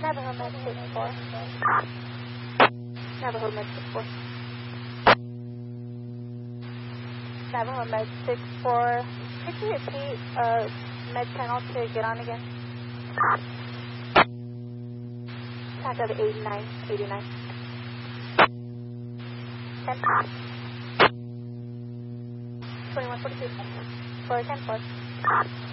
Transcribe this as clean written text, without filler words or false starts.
Navajo Med 6-4. Navajo Med 6-4. Navajo Med 6-4. Could you repeat med channel to get on again? Pack of 89. 10. 2142. 410-4.